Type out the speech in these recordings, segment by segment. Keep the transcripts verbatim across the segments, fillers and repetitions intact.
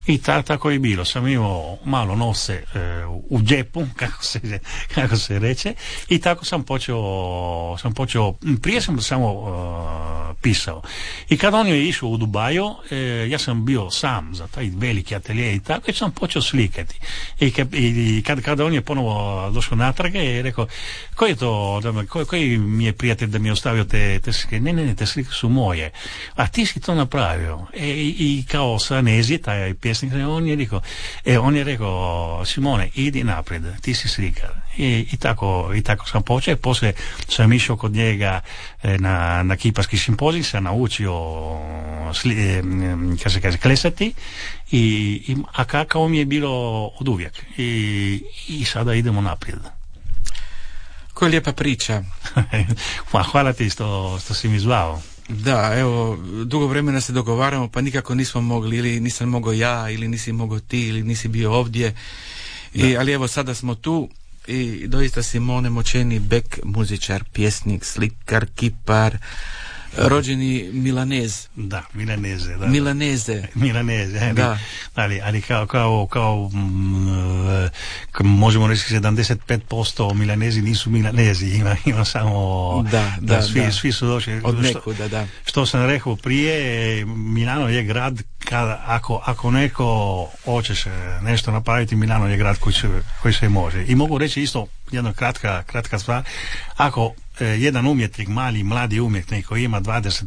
I ta, tako je bilo, sam imao malo novce e, u džepu, kako se, kako se reče, i tako sam počeo, sam počeo, prije sam samo uh, pisao. I kad on je išao u Dubaju, e, ja sam bio sam za taj veliki atelje i tako, i sam počeo slikati. I, ke, i kad, kada on je ponovo došao natrag i rekao, koji je to, da, koji, koji mi je prijatelj da mi je ostavio te, te slike? Ne, ne, ne, te slike su moje. A ti si to napravio. E, i, i kao Sanezi, taj pjesnik, on je rekao, e, on je rekao, Simone, idi naprijed, ti si slikar. I, i, tako, i tako sam počeo. Poslije sam išao kod njega na, na kiparski simpozij, sam naučio sli, kako se kaže, klesati, i, i, a kako mi je bilo od uvijek. I, i sada idemo naprijed. Koja lijepa priča. Ma, hvala ti što, što si mi zvao. Da, evo, dugo vremena se dogovaramo, pa nikako nismo mogli, ili nisam mogao ja, ili nisi mogao ti, ili nisi bio ovdje. I, ali evo, sada smo tu i doista Simone Močeni, bek, muzičar, pjesnik, slikar, kipar, rođeni Milanez. Da, Milaneze. Da. Milaneze. Milaneze, ali, da. ali, ali kao, kao, kao m, možemo reći sedamdeset pet posto Milanezi nisu Milanezi, ima, ima samo da, da, da, svi, da. svi su došli. Od nekuda, da. Što sam rekao prije, Milano je grad kada, ako, ako neko hoćeš nešto napraviti, Milano je grad koji se, koji se može. I mogu reći isto jedna kratka, kratka stvar, ako jedan umjetnik, mali, mladi umjetnik koji ima dvadeset,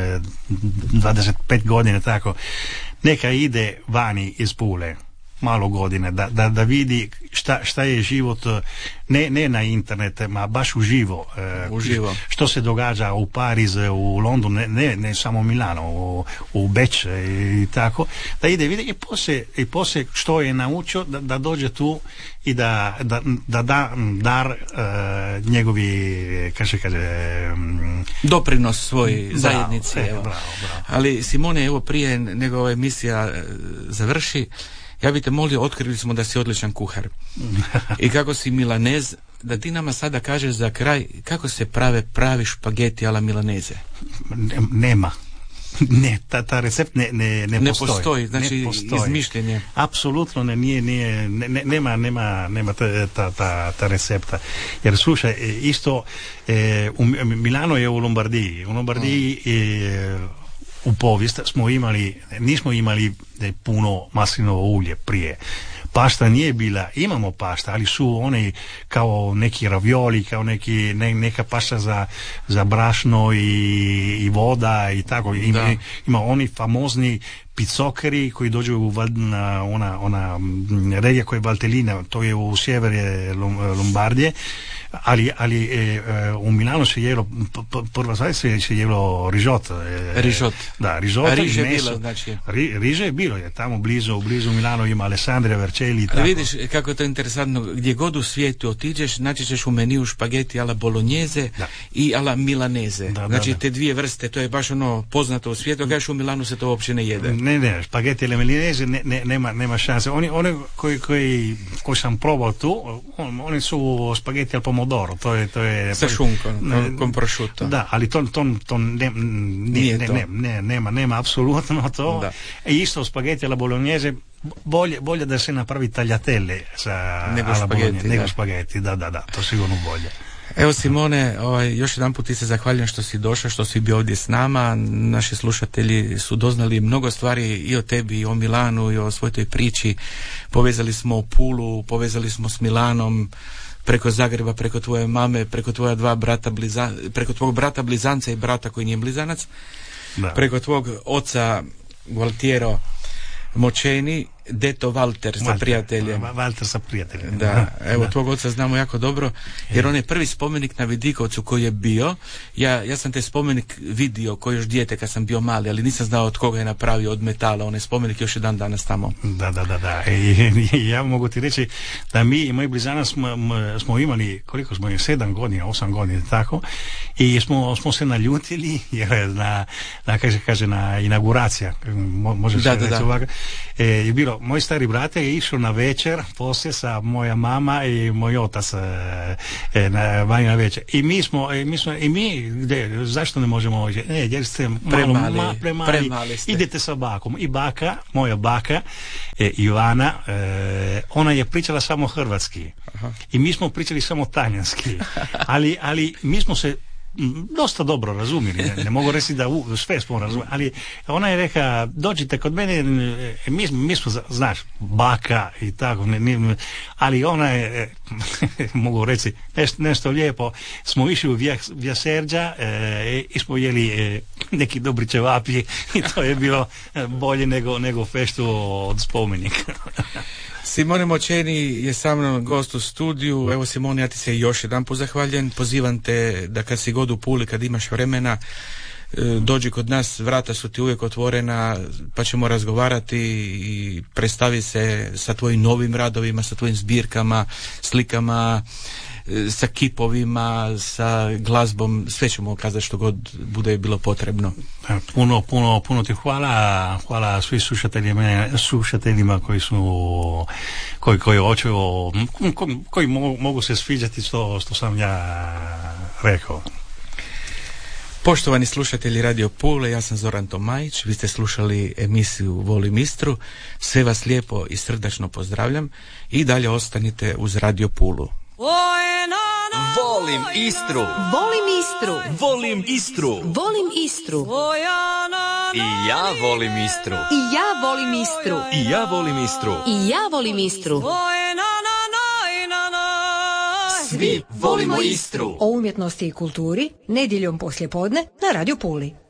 dvadeset pet godina, tako, neka ide vani iz Pule malo godine, da, da, da vidi šta, šta je život, ne, ne na internetu, ma baš uživo, uživo. Što se događa u Pariz, u London, ne, ne, ne samo Milano, u, u Beč i tako, da ide vidi i poslije, i poslije što je naučio, da, da dođe tu i da da, da da dar uh, njegovi, kaže, kaže um, doprinos svoj bravo, zajednici. E, evo. Bravo, bravo. Ali Simone, evo, prije nego ova emisija završi, ja bih te molio, otkrili smo da si odličan kuhar. I kako si Milanez, da ti nama sada kažeš za kraj kako se prave pravi špageti ala Milaneze. Nema. Ne, ta, ta recept ne, ne, ne, ne postoji. postoji. Znači, ne postoji. izmišljenje. Apsolutno ne, nije, nije, ne, nema, nema, nema ta, ta, ta, ta recepta. Jer slušaj, isto, e, u Milano je u Lombardiji. U Lombardiji je, u povijest smo imali, nismo imali puno maslinovo ulje prije. Pašta nije bila, imamo pašta, ali su one kao neki ravioli, kao neki, ne, neka pašta za, za brašno i, i voda i tako. Ima, ima oni famozni picokeri koji dođu u na ona, ona regija koja je Valtellina, to je u sjevere Lombardije, ali, ali e, u Milano se jelo, prva stvar se, se jelo rižot. E, rižot. Da, rižot. A riže je bilo, znači. Ri, riže je bilo, je tamo blizu, blizu Milano ima Alessandria, Vercelli i tako. Ali vidiš kako je to interesantno, gdje god u svijetu otiđeš, naći ćeš u meniju špageti ala bolognese da. I ala milaneze. Da, znači da, da. Te dvije vrste, to je baš ono poznato u svijetu, kažeš u Milanu se to uopće ne jede. Ne, ne, špageti ili milaneze ne, ne, nema, nema šanse. Oni, oni koji, koji, koji sam probao tu, on, oni su spageti al pomodoro, to je, to je sa šunkom, ne, con prosciutto. Da, ali to, to, to, ne, ne, ne, ne, ne, nema, nema apsolutno to. Da. E isto spageti alla bolognese, bolje, bolje da se napravi tagliatelle sa nego špageti, nego špageti, da, da, da, to sigurno bolje. Evo Simone, ovaj, još jedan put ti se zahvaljujem što si došao, što si bio ovdje s nama. Naši slušatelji su doznali mnogo stvari i o tebi, i o Milanu, i o svoj toj priči. Povezali smo Pulu, povezali smo s Milanom, preko Zagreba, preko tvoje mame, preko tvoja dva brata bliza, preko tvog brata blizanca i brata koji nije blizanac, da. Preko tvog oca Gualtiero Močeni, Deto Walter sa prijateljem. Walter sa prijateljem. Da, evo da. Tvog oca znamo jako dobro, jer on je prvi spomenik na Vidikovcu koji je bio. Ja, ja sam taj spomenik vidio koji još dijete kad sam bio mali, ali nisam znao od koga je napravio, od metala. On je spomenik još jedan danas tamo. Da, da, da, da. I, i ja mogu ti reći da mi i moji blizanac smo, smo imali, koliko smo imali, sedam godina, osam godina, tako, i smo, smo se naljutili, jer na, na kaže, kaže, na inauguracija, može se da, reći da, da. ovako, je bilo eto, moj stari brate je išao na večer poslije sa moja mama i moj otac e, e, na vanje na večer. I mi smo, i mi, smo, i mi gdje, zašto ne možemo ovdje? Ne, jer ste malo premali, ma, premali, premali ste. Idete sa bakom. I baka, moja baka, e, Ivana, e, ona je pričala samo hrvatski. Aha. I mi smo pričali samo talijanski. Ali, ali mi smo se dosta dobro razumjeli, ne, ne mogu reći da u, sve smo razumjeli, ali ona je rekla, dođite kod mene, mi, mi smo, znaš, baka i tako, ne, ne, ali ona je, mogu reći, nešto, nešto lijepo, smo išli u Vjaserđa e, i smo jeli e, neki dobri ćevapi i to je bilo bolje nego, nego feštu od spomenika. Simone Moćeni je sa mnom gost u studiju. Evo Simone, ja ti se još jedan put zahvaljujem. Pozivam te da kad si god u Puli, kad imaš vremena, dođi kod nas, vrata su ti uvijek otvorena, pa ćemo razgovarati i predstavi se sa tvojim novim radovima, sa tvojim zbirkama, slikama, sa kipovima, sa glazbom, sve ćemo kazati što god bude bilo potrebno. Puno, puno, puno ti hvala, hvala svi slušateljima, slušateljima koji su, koji, koji hoće, koji, koji mogu, mogu se sviđati što, što sam ja rekao. Poštovani slušatelji Radio Pule, ja sam Zoran Tomajić, vi ste slušali emisiju Volim Istru, sve vas lijepo i srdačno pozdravljam i dalje ostanite uz Radio Pulu. Volim Istru. Volim Istru. Volim Istru. Volim Istru. I ja volim Istru. I ja volim Istru. I ja volim Istru. I ja volim Istru. Svi volimo Istru. O umjetnosti i kulturi nedjeljom poslijepodne na Radio Puli.